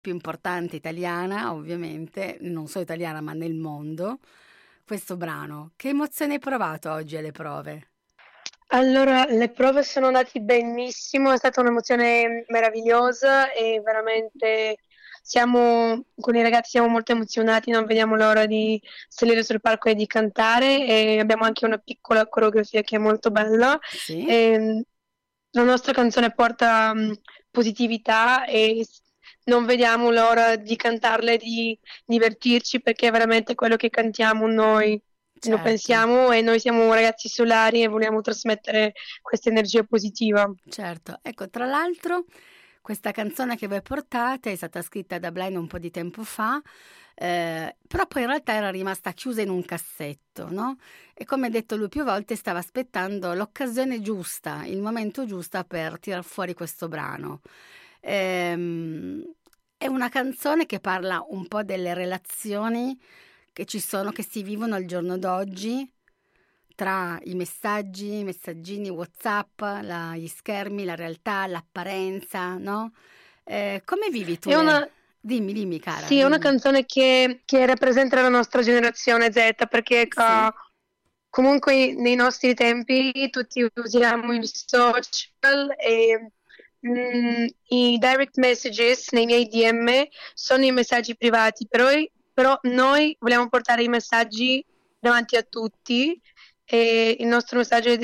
più importante italiana, ovviamente, non solo italiana ma nel mondo, questo brano. Che emozione hai provato oggi alle prove? Allora, le prove sono andate benissimo, è stata un'emozione meravigliosa e veramente con i ragazzi siamo molto emozionati, non vediamo l'ora di salire sul palco e di cantare e abbiamo anche una piccola coreografia che è molto bella. Sì? E la nostra canzone porta positività e non vediamo l'ora di cantarla e di divertirci perché è veramente quello che cantiamo noi. Lo Certo. pensiamo e noi siamo ragazzi solari e vogliamo trasmettere questa energia positiva. Certo, ecco, tra l'altro questa canzone che voi portate è stata scritta da Blind un po' di tempo fa, però poi in realtà era rimasta chiusa in un cassetto, no? E come ha detto lui più volte, stava aspettando l'occasione giusta, il momento giusto per tirar fuori questo brano. Ehm, è una canzone che parla un po' delle relazioni che ci sono, che si vivono al giorno d'oggi tra i messaggi, i messaggini WhatsApp, gli schermi, la realtà, l'apparenza, no? Come vivi tu È le... una, Dimmi cara, sì, è una dimmi. canzone che rappresenta la nostra generazione Z perché Sì, comunque nei nostri tempi tutti usiamo il social e i direct messages nei miei DM sono i messaggi privati, però noi vogliamo portare i messaggi davanti a tutti e il nostro messaggio è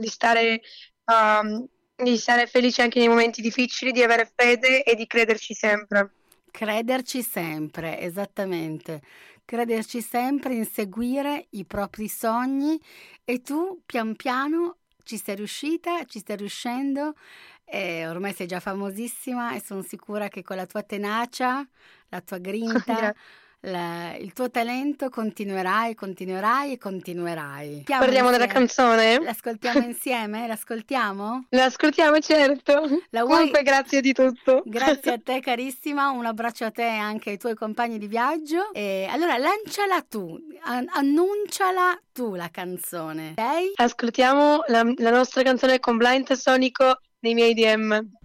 di stare felici anche nei momenti difficili, di avere fede e di crederci sempre. crederci sempre, esattamente. Crederci sempre, inseguire i propri sogni e tu pian piano ci sei riuscita, ci stai riuscendo e ormai sei già famosissima e sono sicura che con la tua tenacia, la tua grinta, Grazie. il tuo talento continuerai, continuerai e continuerai. Ascoltiamo Parliamo della insieme. canzone? L'ascoltiamo insieme? L'ascoltiamo? La ascoltiamo, certo. La vuoi? Comunque, grazie di tutto. Grazie a te carissima, un abbraccio a te e anche ai tuoi compagni di viaggio. E allora lanciala tu, annunciala tu la canzone, ok? Ascoltiamo la nostra canzone con Blind Sonico nei miei DM.